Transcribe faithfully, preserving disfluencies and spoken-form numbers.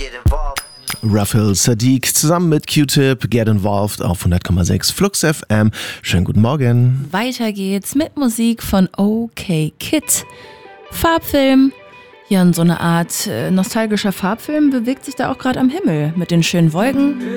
Raphael Saadiq zusammen mit Q-Tip, Get Involved auf hundert Komma sechs Flux F M. Schönen guten Morgen. Weiter geht's mit Musik von OK Kid. Farbfilm. Ja, und so eine Art äh, nostalgischer Farbfilm bewegt sich da auch gerade am Himmel mit den schönen Wolken.